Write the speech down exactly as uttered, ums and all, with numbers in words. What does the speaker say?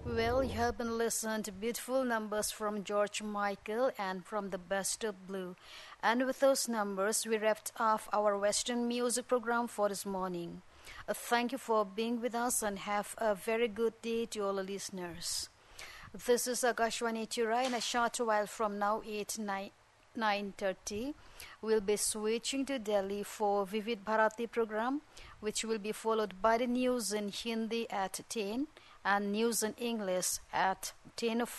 Well, you have been listening to beautiful numbers from George Michael and from the Best of Blue. And with those numbers, we wrapped off our Western music program for this morning. Uh, thank you for being with us and have a very good day to all the listeners. This is Akashwani Tura. In a short while from now, eight, nine, nine thirty, we'll be switching to Delhi for Vivid Bharati program, which will be followed by the news in Hindi at ten and news in English at ten